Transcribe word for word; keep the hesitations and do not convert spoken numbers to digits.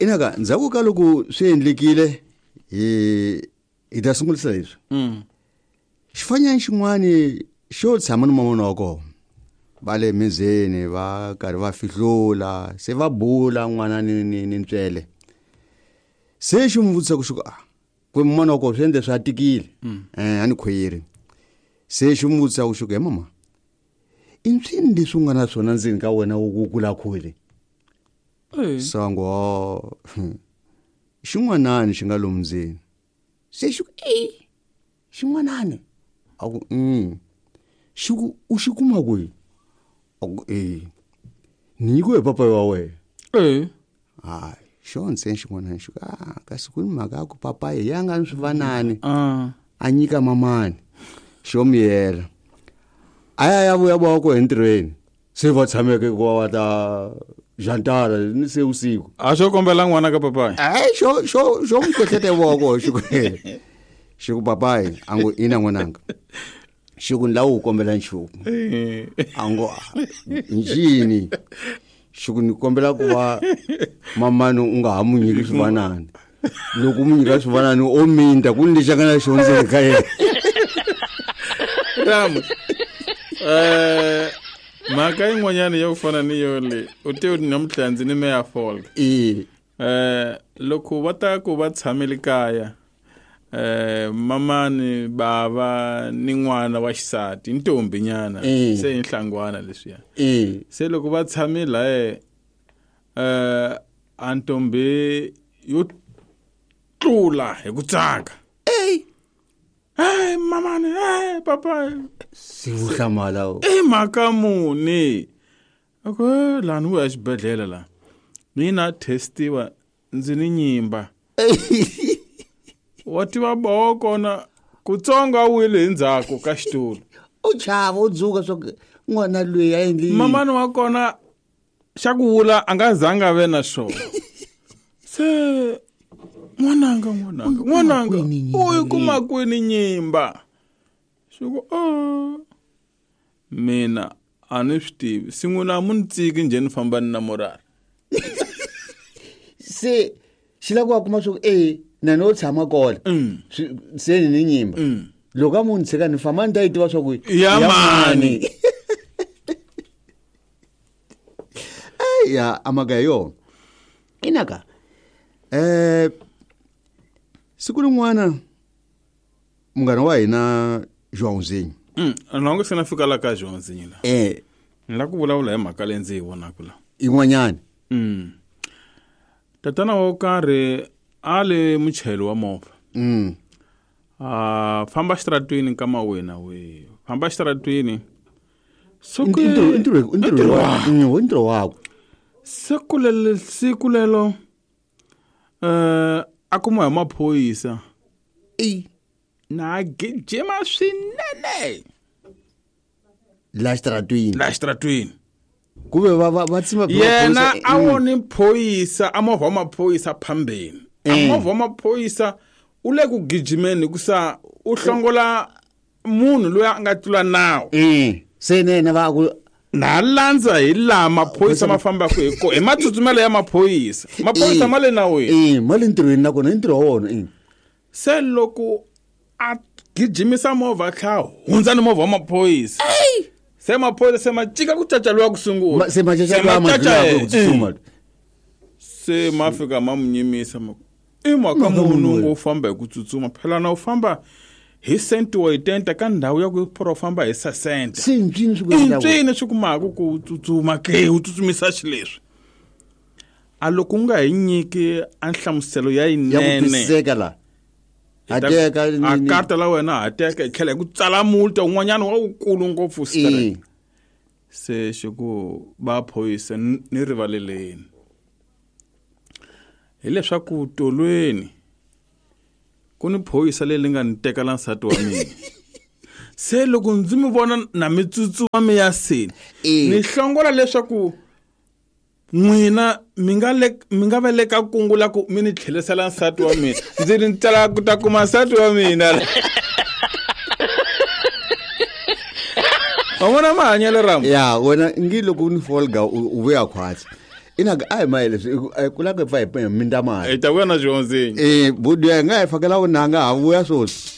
inaka ndzhaku ka loko swi endlekile hi hi ta sungulisa leswi Mm. xifanyana xin'wani xo tshama ni mamona wa kona va le mizeni va karhi va fihlula se va bula n'wana ni ni ni ntswele se xi n'wi vutisa ku xi ku ah ku mamona wa kona swi endle swi atikile eh a ni khwiri se xi n'wi vutisa ku xi ku he mama i nswini leswi u nga na swona ndzeni ka wena wu kula khwiri Eh. sango xin'wanani xi nga lomu ndzeni se xi ku eh xin'wanani a ku mm xi ku u xi kuma kwihi a ku eh nyiko hi papa wa wena Eh. hayi xo ntsena xin'wanani xi ku ah kasi ku ni mhaka ya ku papa hi yanga ni swivanani Ah. a nyika mamani xo miyela a ya ya vuya vona ko entirhweni se va tshameke ku wa ta jantara ni se usiku A xo kombela n'wana ka papai. ai xo xo xo mi hlohlete voko xi ku xi ku papai a ngo ina n'wananga xi ku lawo u kombela nchumu Eh. a ngo njini xi ku ni kombela ku va mamani u nga ha mu nyiki swivanani loko u mu nyika swivanani o minta ku ni lexi a nga na xo ndzeni ka yena Ram. Eh mhaka yin'wanyana ya ku fana ni yole u te u namuhlanzi ni meya folga. eh Eh loko va ta ku va tshamile kaya eh mamani bava ni n'wana wa xisati ntombi nyana Eh. se inhlangwana leswiya. eh Se loko va tshamile eh eh antombi yo tlula hi ku tsaka. eh Hey mamani hey papa si u hlamala o eh mhaka muni ako lani u ya xibedhlele la mina testiwa ndzi ni nyimba wa tiva boho kona kutsonga wile endzhaku ka xitulu u chava u dzuka swa ku n'wana loyi a endli mamani wa kona xa ku vula a nga zanga ve na swona se n'wananga n'wananga n'wananga kwini nyimba u yi kuma leyi? kwini nyimba swi ku oh mina a ni swi tivi singuna mu ni tsiki njhe ni famba ni na morari se xi lava ku va kuma swa ku eh na no tshama kona Mm. Swi- se ni ni nyimba Mm. loko a munhu tshika ni famba ni ta yi tiva swa ku Ya mani. ai ya amaga hi yona inaka eh siku rin'wana munghana wa hina Joãozinho Mm, na ngo se na fika la ka Joãozinho la. eh Ni la ku vulavula hi mhaka leyi ndzi yi vonaka la. in'wanyana Mm. Tatana wo karhi a le muchayeri wa movha. mm Ah famba xitratwini ka mawena we. Famba xitratwini. So ku intro intro intro wa intro wa sekulele sikulelo eh akuma hi maphoyisa. eh Na gijima swinene. la stratwini La xitratwini. kube va va va tsima Yena a woni phoyisa a movha wa maphoyisa phambeni. A Eh. movha wa maphoyisa u le ku gijimeni kusa u hlongola munhu loyi a nga tlula nawu. eh se ne na va ku Na landza hi la maphoyisa ma fambaka hi ko hi matsutsumelo ya maphoyisa. Maphoyisa ma le nawini. eh mali ntirhweni na kona ntirho wa wona eh Se loko a gijimisa movha tlha hundza ni movha wa maphoyisa. Se maphoyisa se ma cika ku cacaliwa ku sungula. Ma- se machacha Se la ma caca machacha eh, ku tsutsuma se ma fika ma munyimisa ma i mhaka Mhaka munhu munhu ngo famba hi ku tsutsuma phela na u famba hi senti wa itenta ka ndhawu ya ku phora famba hi sasente se ncini swi ku endla ku- intswini swi kumaka ku tsutsuma ke u tsutsumisa xileswi a loko u nga hi nyiki a nhlamuselo ya ya ku yinene twisiseka la hi ta- ateka a karta la wena ha teka hi tlhela hi ku tsala multa un'wanyana wa wukulu ngopfu eh strike se xi ku va phoyisa ni ni rivaleleni hileswaku tolweni ku ni phoyisa leyi nga ni tekela nsati wa mina se loko ndzi mi vona na mitsutsuwa mi ya seni Eh. ni hlongola leswaku n'wina mi nga le mi nga veleka kungula ku mi ni tlhelisela nsati wa mina ndzi ni tsala ku ta kuma nsati wa mina wa vona mahanyelo ramo ya wena ngi loko ni folga u vuya khwatsi ina ai mai le kula ke fa e minda mai e ta wena jonze eh budu nga e fakela unanga awu ya so